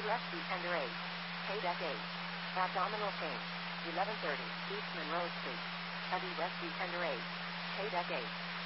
left tender 8. K-Deck 8. Abdominal pain. 1130 East Monroe Street. Heavy left tender 8. K-Deck 8.